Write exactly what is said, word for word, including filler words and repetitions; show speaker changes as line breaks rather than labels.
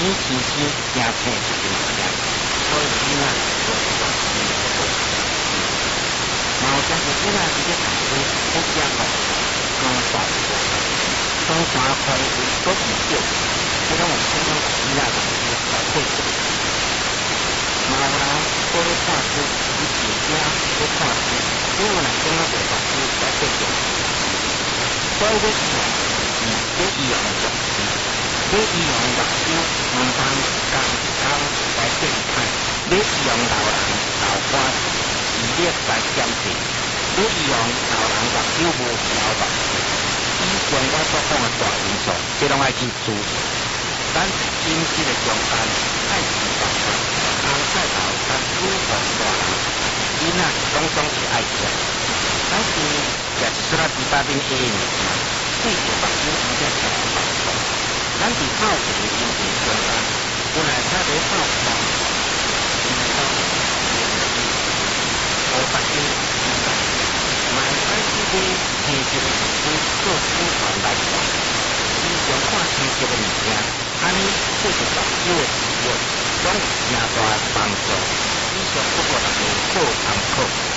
亲身惊醒一件事，所以囡仔就学习做事。嘛有真侪囡仔伫咧读书，不写课，讲大学，讲三块为国语教，这种有可能囡仔读书来退出。嘛有人过咧看书，伊自家咧看书，因为若讲啊袂读书来退出。所以咧，嗯，咧伊用读书，咧伊用读书，毋通一工一工来变歹，咧伊用老人老花视力来检查，咧伊用老人目睭无聊目，以上我所讲的大因素，这拢爱去注意。咱经济的中间爱是办法，红菜头甲煮饭大人，囡仔拢总是爱食。咱是食一撮仔猪排面 A 物件，对着目睭直接食一百块。咱伫泡茶的经济中间，本来他咧泡茶，因为到五百斤一百斤，买开始咧生熟的物件做煮饭来吃。时常看生熟的物件，安尼对着目睭的视力，拢有诚大的帮助。以上不过大家做参考。